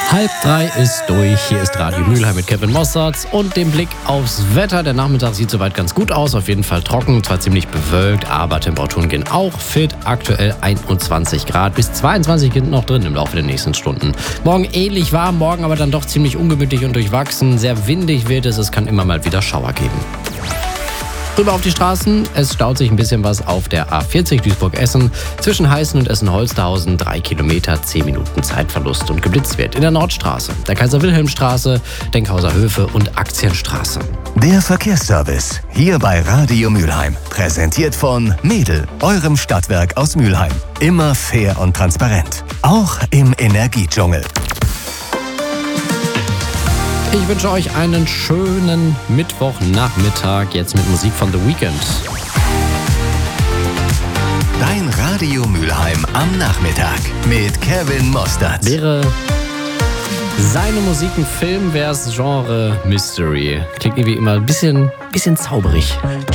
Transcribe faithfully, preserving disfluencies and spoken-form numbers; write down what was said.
Halb drei ist durch. Hier ist Radio Mülheim mit Kevin Mossertz und dem Blick aufs Wetter. Der Nachmittag sieht soweit ganz gut aus. Auf jeden Fall trocken, zwar ziemlich bewölkt, aber Temperaturen gehen auch fit. Aktuell einundzwanzig Grad, bis zweiundzwanzig sind noch drin im Laufe der nächsten Stunden. Morgen ähnlich warm, morgen aber dann doch ziemlich ungemütlich und durchwachsen. Sehr windig wird es, es kann immer mal wieder Schauer geben. Rüber auf die Straßen. Es staut sich ein bisschen was auf der A vierzig Duisburg-Essen. Zwischen Heißen und Essen-Holsterhausen drei Kilometer, zehn Minuten Zeitverlust und geblitzt wird. In der Nordstraße, der Kaiser-Wilhelm-Straße, Denkhauser Höfe und Aktienstraße. Der Verkehrsservice hier bei Radio Mülheim. Präsentiert von Mädel, eurem Stadtwerk aus Mülheim. Immer fair und transparent. Auch im Energiedschungel. Ich wünsche euch einen schönen Mittwochnachmittag, jetzt mit Musik von The Weeknd. Dein Radio Mülheim am Nachmittag mit Kevin Mossertz. Wäre seine Musik ein Film, wäre es Genre Mystery. Klingt irgendwie immer ein bisschen, bisschen zauberig.